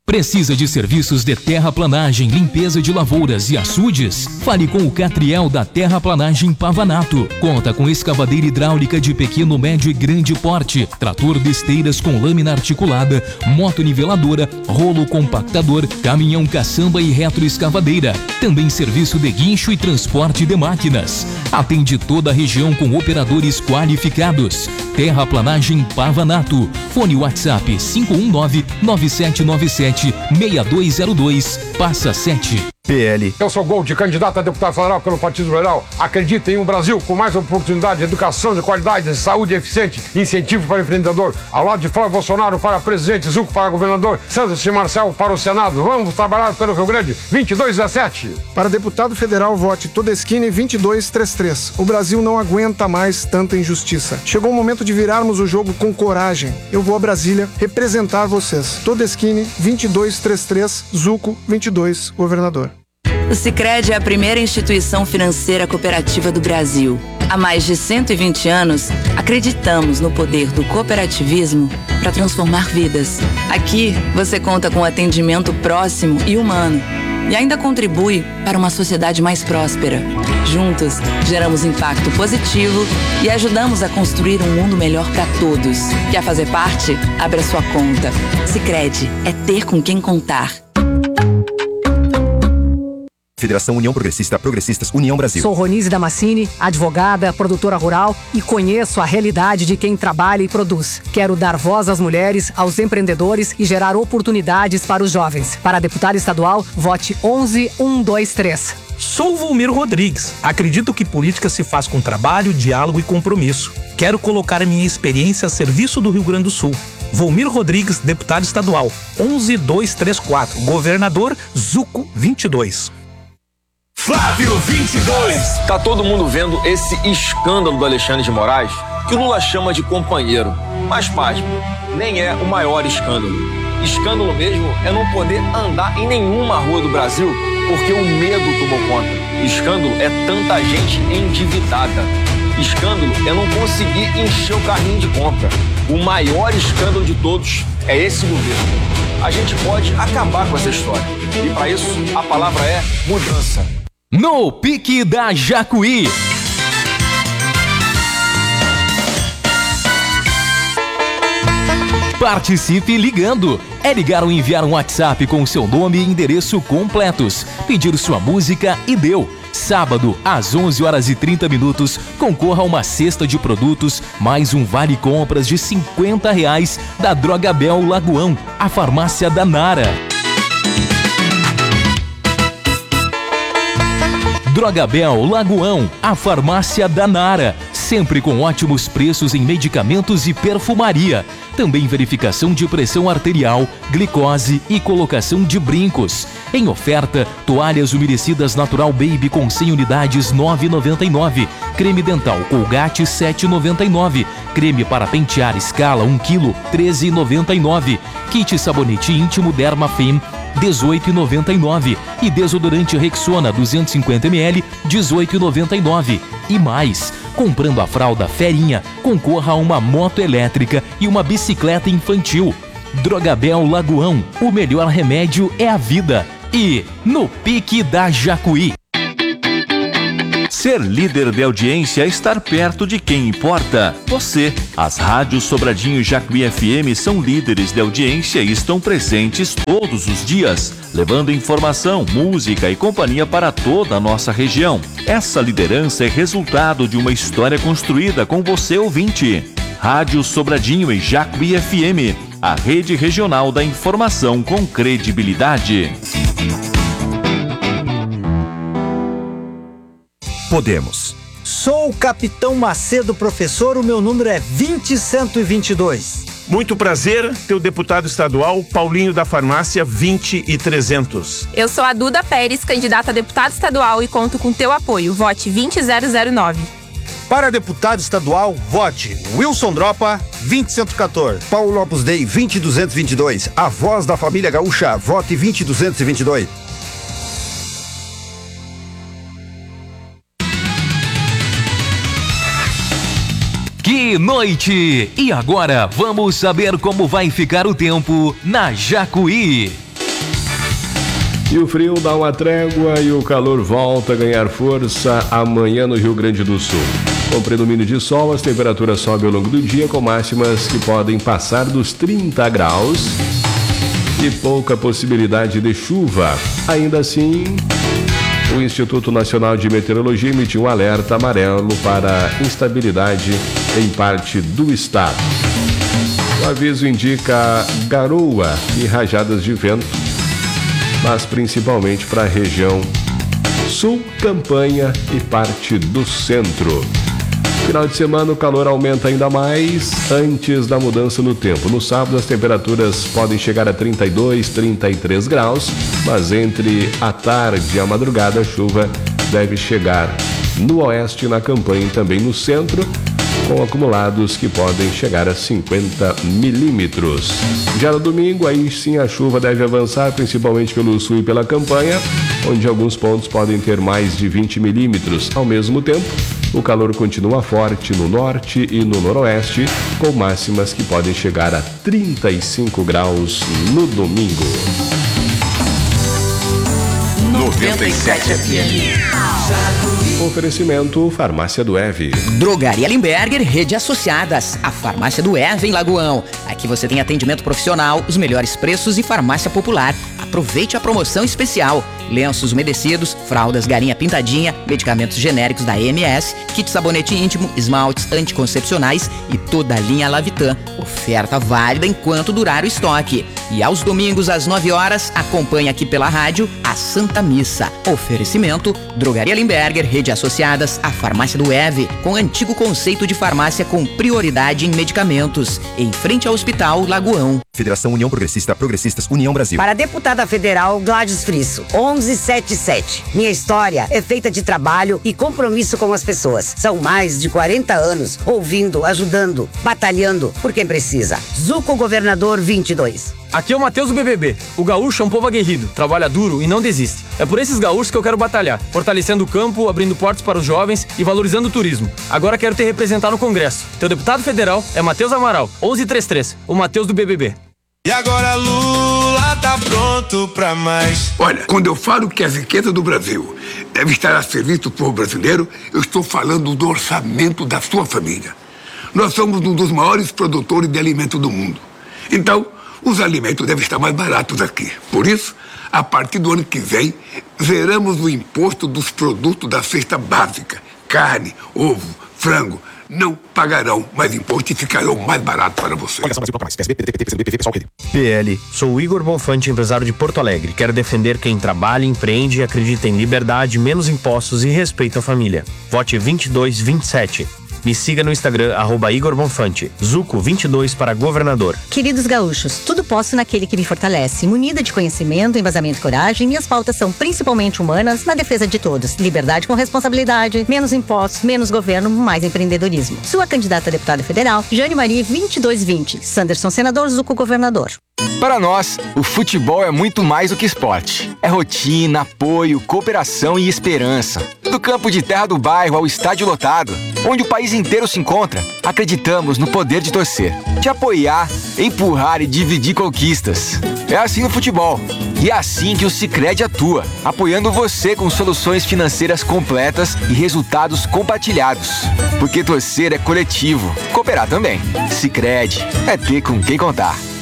Precisa de serviços de terraplanagem, limpeza de lavouras e açudes? Fale com o Catriel da Terraplanagem Pavanato. Conta com escavadeira hidráulica de pequeno, médio e grande porte, trator de esteiras com lâmina articulada, motoniveladora, rolo compactador, caminhão caçamba e retroescavadeira. Também serviço de guincho e transporte de máquinas. Atende toda a região com operadores qualificados. Terraplanagem Pavanato. Fone WhatsApp 519-9797-6202, passa 7. PL. Eu sou Gold, candidato a deputado federal pelo Partido Liberal. Acredita em um Brasil com mais oportunidade, educação de qualidade, saúde eficiente, incentivo para o empreendedor. Ao lado de Flávio Bolsonaro para presidente, Zucco para governador, Santos e Marcel para o Senado. Vamos trabalhar pelo Rio Grande, 2217. Para deputado federal, vote Todeschini 2233. O Brasil não aguenta mais tanta injustiça. Chegou o momento de virarmos o jogo com coragem. Eu vou a Brasília representar vocês. Todeschini 2233, Zucco 22, governador. O Sicredi é a primeira instituição financeira cooperativa do Brasil. Há mais de 120 anos, acreditamos no poder do cooperativismo para transformar vidas. Aqui, você conta com atendimento próximo e humano e ainda contribui para uma sociedade mais próspera. Juntos, geramos impacto positivo e ajudamos a construir um mundo melhor para todos. Quer fazer parte? Abra sua conta. Sicredi é ter com quem contar. Federação União Progressista, Progressistas, União Brasil. Sou Ronise Damascini, advogada, produtora rural e conheço a realidade de quem trabalha e produz. Quero dar voz às mulheres, aos empreendedores e gerar oportunidades para os jovens. Para deputado estadual, vote 11123. Sou Volmir Rodrigues. Acredito que política se faz com trabalho, diálogo e compromisso. Quero colocar a minha experiência a serviço do Rio Grande do Sul. Volmir Rodrigues, deputado estadual, 11234. Governador, Zucco 22. Flávio 22. Tá todo mundo vendo esse escândalo do Alexandre de Moraes, que o Lula chama de companheiro. Mas, pasme, nem é o maior escândalo. Escândalo mesmo é não poder andar em nenhuma rua do Brasil porque o medo tomou conta. Escândalo é tanta gente endividada. Escândalo é não conseguir encher o carrinho de compra. O maior escândalo de todos é esse governo. A gente pode acabar com essa história. E para isso, a palavra é mudança. No Pique da Jacuí. Participe ligando. É ligar ou enviar um WhatsApp com o seu nome e endereço completos. Pedir sua música e deu. Sábado, às 11h30, concorra a uma cesta de produtos, mais um vale compras de R$50 da Drogabel Lagoão, a farmácia da Nara. Drogabel Lagoão, a farmácia da Nara, sempre com ótimos preços em medicamentos e perfumaria. Também verificação de pressão arterial, glicose e colocação de brincos. Em oferta, toalhas umedecidas Natural Baby com 100 unidades R$ 9,99. Creme dental Colgate R$ 7,99. Creme para pentear Scala 1 kg R$ 13,99. Kit sabonete íntimo Derma Fem R$ 18,99 e desodorante Rexona 250 ml R$ 18,99. E mais, comprando a fralda Ferinha, concorra a uma moto elétrica e uma bicicleta infantil. Drogabel Lagoão, o melhor remédio é a vida. E no Pique da Jacuí. Ser líder de audiência é estar perto de quem importa. Você. As rádios Sobradinho e Jacuí FM são líderes de audiência e estão presentes todos os dias, levando informação, música e companhia para toda a nossa região. Essa liderança é resultado de uma história construída com você, ouvinte. Rádio Sobradinho e Jacuí FM, a rede regional da informação com credibilidade. Podemos. Sou o Capitão Macedo, professor, o meu número é 20122. Muito prazer, teu deputado estadual, Paulinho da Farmácia 20300. Eu sou a Duda Pérez, candidata a deputado estadual e conto com teu apoio. Vote 20009. Para deputado estadual, vote Wilson Dropa 20114. Paulo Lopes Dei 20222. A voz da família gaúcha, vote 20222. Que noite! E agora vamos saber como vai ficar o tempo na Jacuí. E o frio dá uma trégua e o calor volta a ganhar força amanhã no Rio Grande do Sul. Com predomínio de sol, as temperaturas sobem ao longo do dia, com máximas que podem passar dos 30 graus e pouca possibilidade de chuva. Ainda assim, o Instituto Nacional de Meteorologia emitiu um alerta amarelo para instabilidade em parte do estado. O aviso indica garoa e rajadas de vento, mas principalmente para a região sul, campanha e parte do centro. Final de semana o calor aumenta ainda mais antes da mudança no tempo. No sábado as temperaturas podem chegar a 32, 33 graus, mas entre a tarde e a madrugada a chuva deve chegar no oeste, na campanha e também no centro, com acumulados que podem chegar a 50 milímetros. Já no domingo, aí sim a chuva deve avançar, principalmente pelo sul e pela campanha, onde alguns pontos podem ter mais de 20 milímetros. Ao mesmo tempo, o calor continua forte no norte e no noroeste, com máximas que podem chegar a 35 graus no domingo. 97 FM. Oferecimento Farmácia do Eve. Drogaria Limberger, Rede Associadas. A Farmácia do Eve em Lagoão. Aqui você tem atendimento profissional, os melhores preços e farmácia popular. Aproveite a promoção especial. Lenços umedecidos, fraldas Galinha Pintadinha, medicamentos genéricos da EMS, kit sabonete íntimo, esmaltes anticoncepcionais e toda a linha Lavitan. Oferta válida enquanto durar o estoque. E aos domingos às 9 horas, acompanhe aqui pela rádio a Santa Missa. Oferecimento Drogaria Limberger, Rede Associadas, a Farmácia do Eve, com antigo conceito de farmácia com prioridade em medicamentos, em frente ao Hospital Lagoão. Federação União Progressista, Progressistas, União Brasil. Para a deputada federal Gladys Frisso, 1177. Minha história é feita de trabalho e compromisso com as pessoas. São mais de 40 anos ouvindo, ajudando, batalhando por quem precisa. Zuco Governador 22. Aqui é o Matheus do BBB. O gaúcho é um povo aguerrido, trabalha duro e não desiste. É por esses gaúchos que eu quero batalhar, fortalecendo o campo, abrindo portas para os jovens e valorizando o turismo. Agora quero te representar no Congresso. Teu deputado federal é Matheus Amaral, 1133, o Matheus do BBB. E agora Lula tá pronto pra mais. Olha, quando eu falo que as riquezas do Brasil devem estar a serviço do povo brasileiro, eu estou falando do orçamento da sua família. Nós somos um dos maiores produtores de alimentos do mundo. Então, os alimentos devem estar mais baratos aqui. Por isso, a partir do ano que vem, zeramos o imposto dos produtos da cesta básica. Carne, ovo, frango. Não pagarão mais imposto e ficarão mais barato para você. PL, sou o Igor Bonfante, empresário de Porto Alegre. Quero defender quem trabalha, empreende, acredita em liberdade, menos impostos e respeito à família. Vote 2227. Me siga no Instagram, @Igor Bonfante. Zuco 22 para governador. Queridos gaúchos, tudo posso naquele que me fortalece. Munida de conhecimento, embasamento e coragem, minhas pautas são principalmente humanas, na defesa de todos. Liberdade com responsabilidade, menos impostos, menos governo, mais empreendedorismo. Sua candidata a deputada federal, Jane Marie 2220. Sanderson senador, Zuco governador. Para nós, o futebol é muito mais do que esporte. É rotina, apoio, cooperação e esperança. Do campo de terra do bairro ao estádio lotado, onde o país inteiro se encontra, acreditamos no poder de torcer, de apoiar, empurrar e dividir conquistas. É assim no futebol. E é assim que o Sicredi atua, apoiando você com soluções financeiras completas e resultados compartilhados. Porque torcer é coletivo, cooperar também. Sicredi é ter com quem contar.